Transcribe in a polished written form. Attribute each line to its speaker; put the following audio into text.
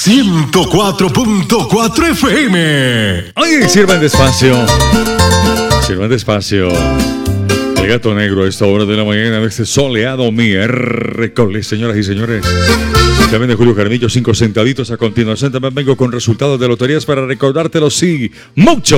Speaker 1: 104.4 FM.
Speaker 2: ¡Ay, sirvan despacio! Sirvan despacio. El Gato Negro a esta hora de la mañana de este soleado miércoles, señoras y señores. También de Julio Jaramillo, 5 centavos a continuación. También vengo con resultados de loterías para recordártelo, sí, mucho.